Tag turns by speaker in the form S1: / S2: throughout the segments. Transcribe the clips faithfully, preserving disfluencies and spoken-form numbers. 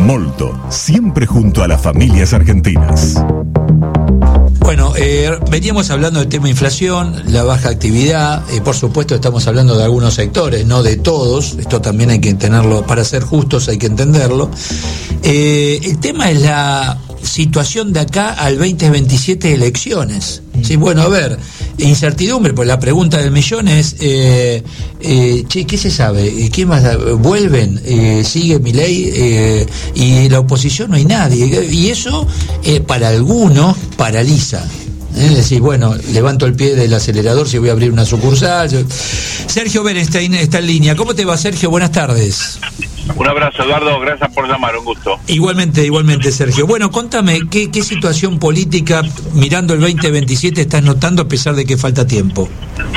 S1: Molto, siempre junto a las familias argentinas.
S2: Bueno, eh, veníamos hablando del tema inflación, la baja actividad, eh, por supuesto estamos hablando de algunos sectores, no de todos, esto también hay que tenerlo, para ser justos hay que entenderlo. Eh, el tema es la situación de acá al veinte veintisiete elecciones. Sí, bueno, a ver, incertidumbre, pues la pregunta del millón es, eh, eh, che, ¿qué se sabe? ¿Quién más? ¿Vuelven? Eh, ¿Sigue Milei? Eh, y la oposición no hay nadie. Y eso, eh, para algunos, paraliza. Es decir, bueno, levanto el pie del acelerador si voy a abrir una sucursal. Sergio Berenstein está en línea. ¿Cómo te va, Sergio? Buenas tardes.
S3: Un abrazo, Eduardo, gracias por llamar, un gusto.
S2: Igualmente, igualmente, Sergio. Bueno, contame, ¿qué, qué situación política, mirando el veinte veintisiete, estás notando a pesar de que falta tiempo?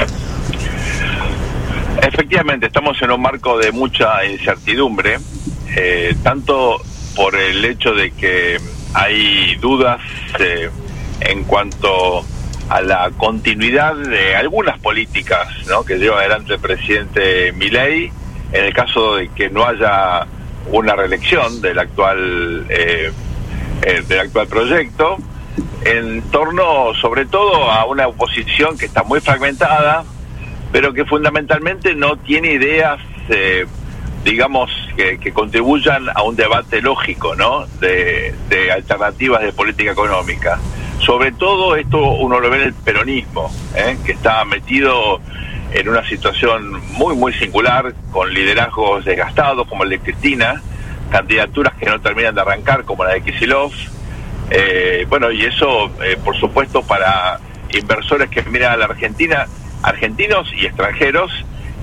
S3: Efectivamente, estamos en un marco de mucha incertidumbre, eh, tanto por el hecho de que hay dudas eh, en cuanto a la continuidad de algunas políticas, ¿no?, que lleva adelante el presidente Milei, en el caso de que no haya una reelección del actual eh, eh, del actual proyecto, en torno sobre todo a una oposición que está muy fragmentada, pero que fundamentalmente no tiene ideas, eh, digamos, que, que contribuyan a un debate lógico, ¿no?, de, de alternativas de política económica. Sobre todo esto uno lo ve en el peronismo, ¿eh?, que está metido en una situación muy muy singular, con liderazgos desgastados como el de Cristina, candidaturas que no terminan de arrancar como la de Kicillof, eh, bueno, y eso eh, por supuesto para inversores que miran a la Argentina, argentinos y extranjeros,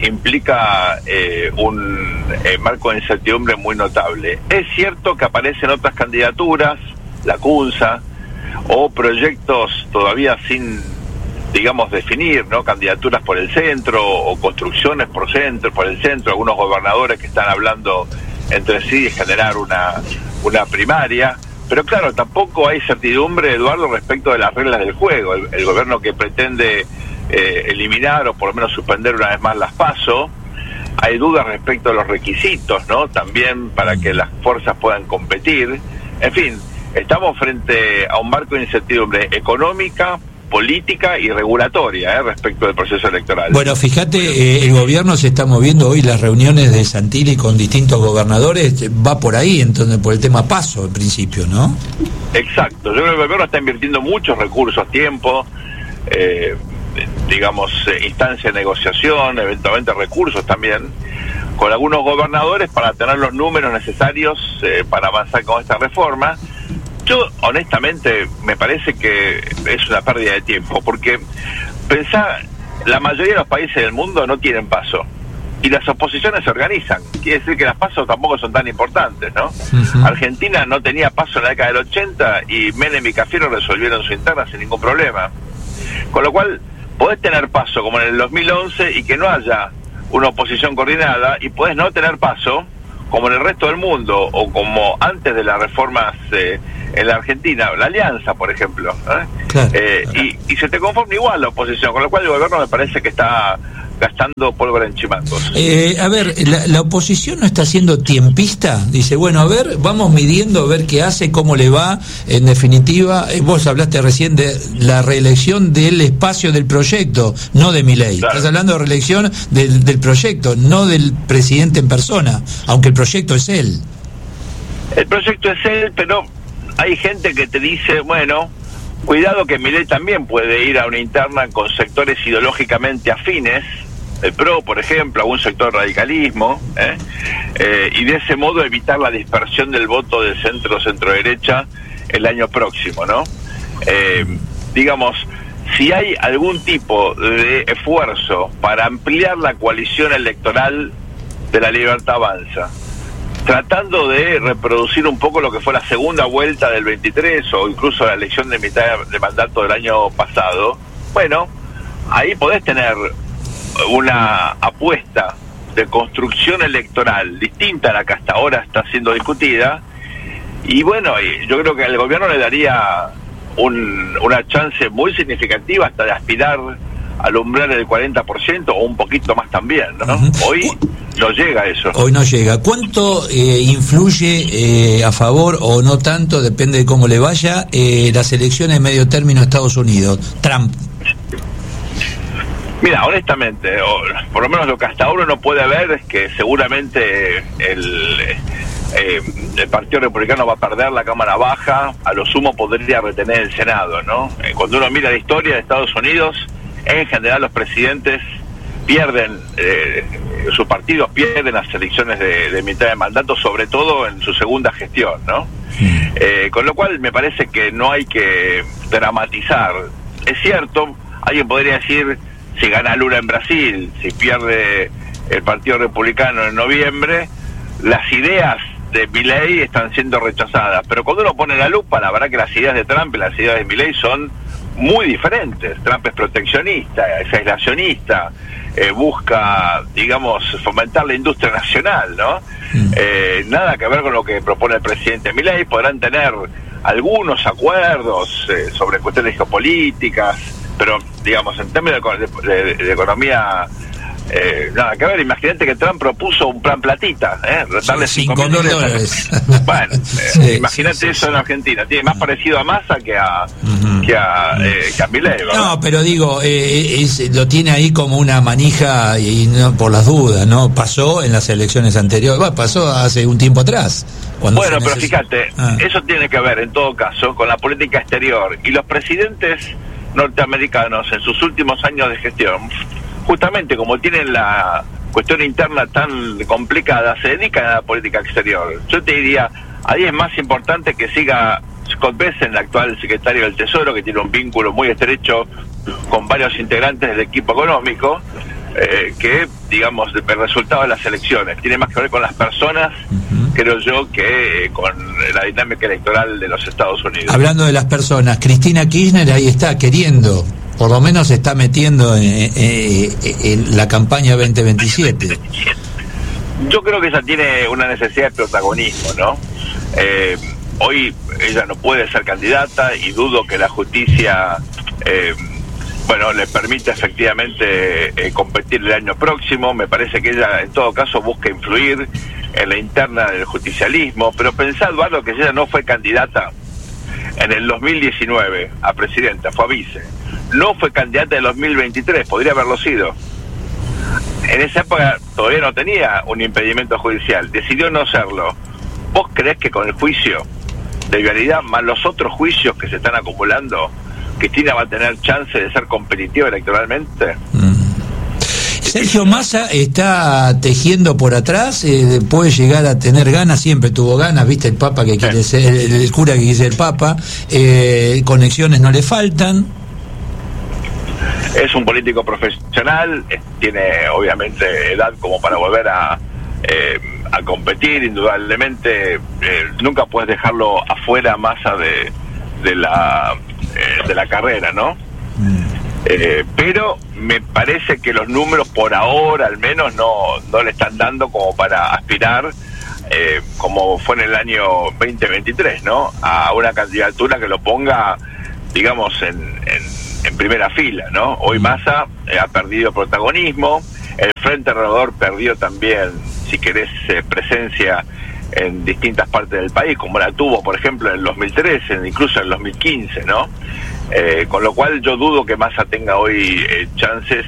S3: implica eh, un eh, marco de incertidumbre muy notable. Es cierto que aparecen otras candidaturas, la CUNSA, o proyectos todavía sin, digamos, definir, ¿no?, candidaturas por el centro o construcciones por centro, por el centro, algunos gobernadores que están hablando entre sí de generar una, una primaria, pero claro, tampoco hay certidumbre, Eduardo, respecto de las reglas del juego. El, el gobierno que pretende eh, eliminar o por lo menos suspender una vez más las PASO, hay dudas respecto a los requisitos, ¿no?, también para que las fuerzas puedan competir. En fin, estamos frente a un marco de incertidumbre económica, política y regulatoria eh, respecto del proceso electoral.
S2: Bueno, fíjate, eh, el gobierno se está moviendo hoy, las reuniones de Santilli con distintos gobernadores, va por ahí, entonces por el tema PASO, en principio, ¿no?
S3: Exacto, yo creo que el gobierno está invirtiendo muchos recursos, tiempo, eh, digamos, eh, instancia de negociación, eventualmente recursos también, con algunos gobernadores para tener los números necesarios eh, para avanzar con esta reforma. Yo, honestamente, me parece que es una pérdida de tiempo, porque pensá, la mayoría de los países del mundo no tienen PASO, y las oposiciones se organizan. Quiere decir que las PASO tampoco son tan importantes, ¿no? Uh-huh. Argentina no tenía PASO en la década del ochenta, y Menem y Cafiero resolvieron su interna sin ningún problema. Con lo cual, podés tener PASO como en el dos mil once y que no haya una oposición coordinada, y podés no tener PASO como en el resto del mundo, o como antes de las reformas eh, en la Argentina, la Alianza, por ejemplo, ¿eh? Claro, eh, claro. Y, y se te conforma igual la oposición, con lo cual el gobierno me parece que está gastando pólvora en chimangos.
S2: Eh, a ver, la, la oposición no está siendo tiempista, dice, bueno, a ver, vamos midiendo, a ver qué hace, cómo le va, en definitiva, eh, vos hablaste recién de la reelección del espacio del proyecto, no de Milei, claro. Estás hablando de reelección del, del proyecto, no del presidente en persona, aunque el proyecto es él.
S3: El proyecto es él, pero hay gente que te dice, bueno, cuidado que Milei también puede ir a una interna con sectores ideológicamente afines, el P R O, por ejemplo, algún sector de radicalismo, ¿eh? Eh, y de ese modo evitar la dispersión del voto del centro-centro-derecha el año próximo, ¿no? Eh, digamos, si hay algún tipo de esfuerzo para ampliar la coalición electoral de La Libertad Avanza, tratando de reproducir un poco lo que fue la segunda vuelta del veintitrés o incluso la elección de mitad de mandato del año pasado, bueno, ahí podés tener una apuesta de construcción electoral distinta a la que hasta ahora está siendo discutida, y bueno, yo creo que al gobierno le daría un, una chance muy significativa hasta de aspirar al umbral del cuarenta por ciento o un poquito más también, ¿no? Uh-huh. Hoy no llega eso.
S2: Hoy no llega. ¿Cuánto eh, influye eh, a favor o no tanto, depende de cómo le vaya, eh, las elecciones de medio término de Estados Unidos? Trump.
S3: Mira, honestamente, o por lo menos lo que hasta ahora uno puede ver es que seguramente el, eh, el Partido Republicano va a perder la Cámara Baja, a lo sumo podría retener el Senado, ¿no? Eh, cuando uno mira la historia de Estados Unidos, en general los presidentes pierden, eh, sus partidos pierden las elecciones de, de mitad de mandato, sobre todo en su segunda gestión, ¿no? Eh, con lo cual me parece que no hay que dramatizar. Es cierto, alguien podría decir, si gana Lula en Brasil, si pierde el Partido Republicano en noviembre, las ideas de Milei están siendo rechazadas. Pero cuando uno pone la lupa, la verdad que las ideas de Trump y las ideas de Milei son muy diferentes. Trump es proteccionista, es aislacionista, eh, busca, digamos, fomentar la industria nacional, ¿no? Mm. Eh, nada que ver con lo que propone el presidente Milei. Podrán tener algunos acuerdos eh, sobre cuestiones geopolíticas, pero, digamos, en términos de, de, de economía, eh, nada que ver. Imagínate que Trump propuso un plan platita, ¿eh? Darle cinco mil dólares. Bueno, eh, sí, imagínate sí, sí, eso sí. En Argentina. Tiene más parecido a Massa que a, uh-huh. que a, eh, que a Milei, ¿verdad?
S2: No, pero digo, eh, es, lo tiene ahí como una manija y no por las dudas, ¿no? Pasó en las elecciones anteriores, bueno, pasó hace un tiempo atrás.
S3: Bueno, pero neces- fíjate, ah. eso tiene que ver, en todo caso, con la política exterior. Y los presidentes norteamericanos en sus últimos años de gestión, justamente como tienen la cuestión interna tan complicada, se dedican a la política exterior. Yo te diría, ahí es más importante que siga Scott Bessent, el actual secretario del Tesoro, que tiene un vínculo muy estrecho con varios integrantes del equipo económico, eh, que, digamos, el resultado de las elecciones tiene más que ver con las personas, uh-huh. creo yo, que eh, con la dinámica electoral de los Estados Unidos.
S2: Hablando de las personas, Cristina Kirchner ahí está queriendo, por lo menos se está metiendo en, en, en la campaña veinte veintisiete.
S3: Yo creo que ella tiene una necesidad de protagonismo, ¿no? Eh, hoy ella no puede ser candidata y dudo que la justicia eh, bueno, le permite efectivamente eh, competir el año próximo. Me parece que ella en todo caso busca influir en la interna del justicialismo, pero pensá, Eduardo, que ella no fue candidata en el dos mil diecinueve a presidenta, fue a vice. No fue candidata en el dos mil veintitrés, podría haberlo sido. En esa época todavía no tenía un impedimento judicial, decidió no serlo. ¿Vos creés que con el juicio de vialidad, más los otros juicios que se están acumulando, Cristina va a tener chance de ser competitiva electoralmente?
S2: Mm. Sergio Massa está tejiendo por atrás, eh, puede llegar a tener ganas, siempre tuvo ganas, viste el Papa que quiere ser, el, el cura que quiere ser el Papa, eh, conexiones no le faltan.
S3: Es un político profesional, tiene obviamente edad como para volver a, eh, a competir, indudablemente. Eh, nunca puedes dejarlo afuera, Massa, de, de, la, eh, de la carrera, ¿no? Mm. Eh, pero me parece que los números por ahora al menos no, no le están dando como para aspirar, eh, como fue en el año veinte veintitrés, ¿no? A una candidatura que lo ponga, digamos, en, en, en primera fila, ¿no? Hoy Massa eh, ha perdido protagonismo, el Frente Renovador perdió también, si querés, eh, presencia en distintas partes del país, como la tuvo, por ejemplo, en el dos mil trece, incluso en el dos mil quince, ¿no? Eh, con lo cual yo dudo que Massa tenga hoy eh, chances